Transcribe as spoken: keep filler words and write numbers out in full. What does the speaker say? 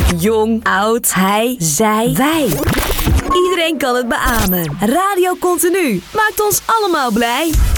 Jong, oud, hij, zij, wij. Iedereen kan het beamen. Radio Continu maakt ons allemaal blij.